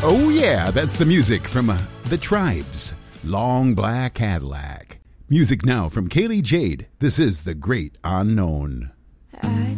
Oh, yeah, that's the music from The Tribes, Long Black Cadillac. Music now from Kaylee Jade. This is The Great Unknown.